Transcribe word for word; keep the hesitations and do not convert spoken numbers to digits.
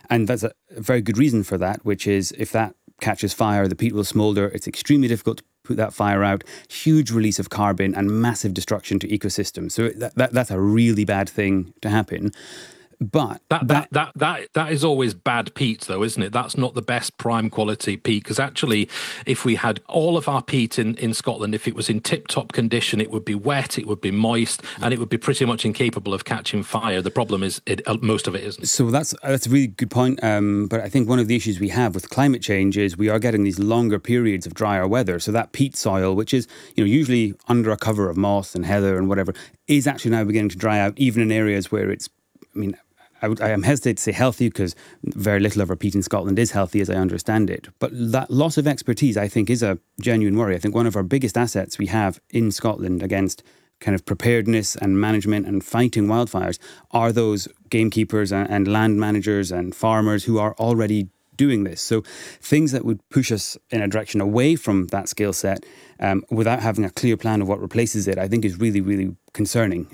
And that's a very good reason for that, which is if that catches fire, the peat will smoulder. It's extremely difficult to put that fire out. Huge release of carbon and massive destruction to ecosystems. So that, that that's a really bad thing to happen. But that that, that that that is always bad peat, though, isn't it? That's not the best prime quality peat, because actually, if we had all of our peat in, in Scotland, if it was in tip-top condition, it would be wet, it would be moist, and it would be pretty much incapable of catching fire. The problem is it, most of it isn't. So that's that's a really good point. Um, but I think one of the issues we have with climate change is we are getting these longer periods of drier weather. So that peat soil, which is you know usually under a cover of moss and heather and whatever, is actually now beginning to dry out, even in areas where it's, I mean, I, would, I am hesitant to say healthy because very little of our peat in Scotland is healthy as I understand it. But that loss of expertise, I think, is a genuine worry. I think one of our biggest assets we have in Scotland against kind of preparedness and management and fighting wildfires are those gamekeepers and, and land managers and farmers who are already doing this. So things that would push us in a direction away from that skill set um, without having a clear plan of what replaces it, I think is really, really concerning.